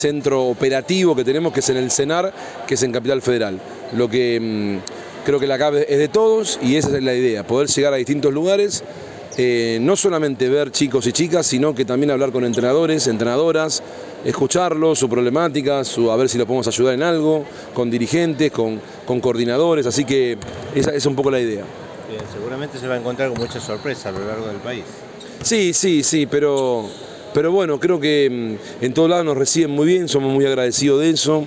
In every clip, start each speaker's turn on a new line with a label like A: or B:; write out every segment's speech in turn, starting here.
A: centro operativo que tenemos, que es en el CENAR, que es en Capital Federal. Lo que creo que la CAP es de todos y esa es la idea, poder llegar a distintos lugares, no solamente ver chicos y chicas, sino que también hablar con entrenadores, entrenadoras, escucharlos, su problemática, a ver si los podemos ayudar en algo, con dirigentes, con coordinadores, así que esa es un poco la idea.
B: Bien, seguramente se va a encontrar con muchas sorpresas a lo largo del país.
A: Sí, pero bueno, creo que en todos lados nos reciben muy bien, somos muy agradecidos de eso.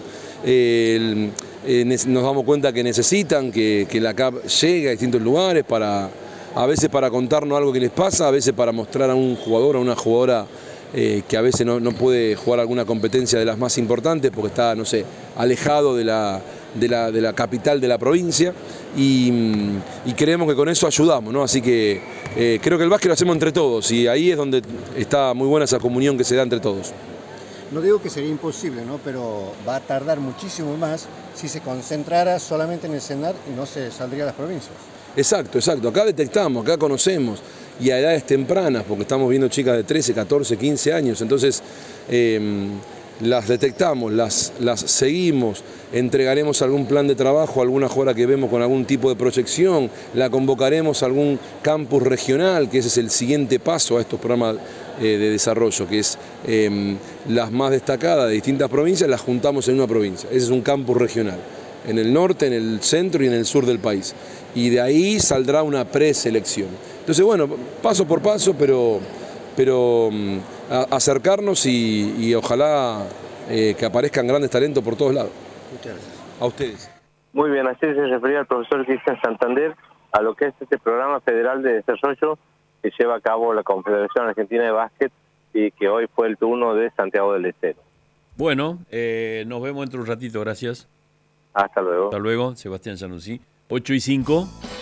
A: Nos damos cuenta que necesitan que la CAP llegue a distintos lugares, a veces para contarnos algo que les pasa, a veces para mostrar a un jugador o a una jugadora que a veces no puede jugar alguna competencia de las más importantes porque está, no sé, alejado de la capital de la provincia y creemos que con eso ayudamos, ¿no? Así que creo que el básquet lo hacemos entre todos y ahí es donde está muy buena esa comunión que se da entre todos.
C: No digo que sería imposible, ¿no? Pero va a tardar muchísimo más si se concentrara solamente en el CENAR y no se saldría a las provincias.
A: Exacto. Acá detectamos, acá conocemos y a edades tempranas, porque estamos viendo chicas de 13, 14, 15 años, entonces las detectamos, las seguimos, entregaremos algún plan de trabajo, alguna jugadora que vemos con algún tipo de proyección, la convocaremos a algún campus regional, que ese es el siguiente paso a estos programas de desarrollo, que es las más destacadas de distintas provincias, las juntamos en una provincia. Ese es un campus regional, en el norte, en el centro y en el sur del país. Y de ahí saldrá una preselección. Entonces, bueno, paso por paso, pero acercarnos y ojalá que aparezcan grandes talentos por todos lados.
C: Muchas gracias.
A: A ustedes.
D: Muy bien, así se refería el profesor Cristian Santander a lo que es este programa federal de desarrollo que lleva a cabo la Confederación Argentina de Básquet y que hoy fue el turno de Santiago del Estero.
E: Bueno, nos vemos dentro de un ratito, gracias.
D: Hasta luego.
E: Hasta luego, Sebastián Januzzi. 8:05.